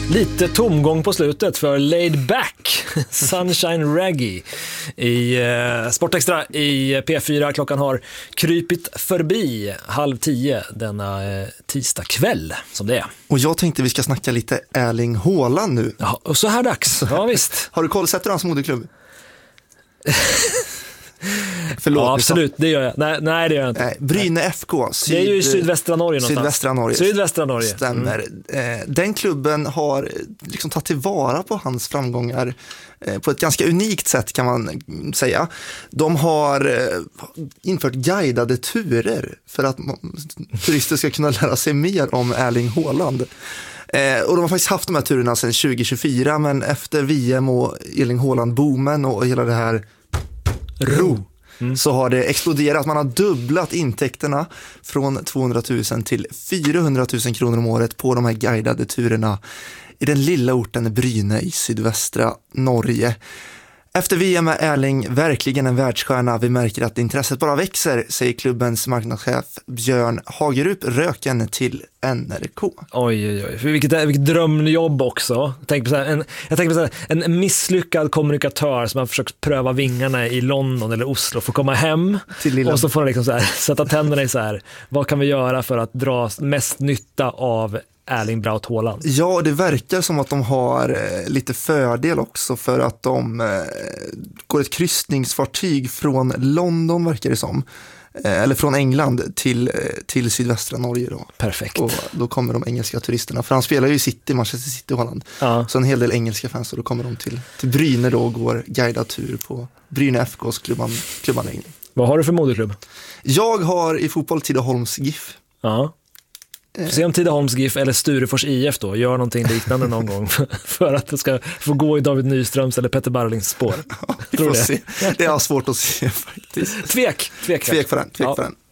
Lite tomgång på slutet för Laid Back, Sunshine Reggae i Sportextra i P4. Klockan har krypit förbi 9:30 denna tisdag kväll som det är. Och jag tänkte vi ska snacka lite Erling Haaland nu. Ja, och så här dags, ja visst. Har du koll, sätter du hans moderklubb? Förlåt, ja, absolut, det gör jag. Nej, det gör jag inte. Bryne FK. Det är ju i sydvästra Norge någonstans. Sydvästra Norge. Stämmer. Den klubben har liksom tagit tillvara på hans framgångar på ett ganska unikt sätt kan man säga. De har infört guidade turer för att turister ska kunna lära sig mer om Erling Haaland. Och de har faktiskt haft de här turerna sedan 2024, men efter VM och Erling Haaland-boomen och hela det här så har det exploderat. Man har dubblat intäkterna från 200 000 till 400 000 kronor om året på de här guidade turerna i den lilla orten Bryne i sydvästra Norge. Efter VM är Erling verkligen en världsstjärna. Vi märker att intresset bara växer, säger klubbens marknadschef Björn Hagerup Röken till NRK. Oj. Vilket drömjobb också. Jag tänker på så här, en misslyckad kommunikatör som har försökt pröva vingarna i London eller Oslo för att komma hem. Och så får han liksom så här, sätta tänderna i så här, vad kan vi göra för att dra mest nytta av Erling Braut Haaland? Ja, det verkar som att de har lite fördel också för att de går ett kryssningsfartyg från London, verkar det som. Eller från England till sydvästra Norge då. Perfekt. Och då kommer de engelska turisterna, för han spelar ju i City, Manchester City och Haaland. Ja. Så en hel del engelska fans, och då kommer de till Bryne då och går guidad tur på Bryne FKs klubbanläggning. Vad har du för moderklubb? Jag har i fotboll Tidaholms GIF. Ja. Se om Tidaholms GIF eller Sturefors IF då gör någonting liknande någon gång för att det ska få gå i David Nyströms eller Petter Barlings spår. Ja, tror det. Se. Det är svårt att se faktiskt. Tvek för den.